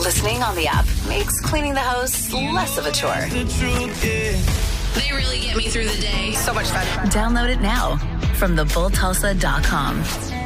Listening on the app makes cleaning the house less of a chore. They really get me through the day. So much fun. Download it now from thebulltulsa.com.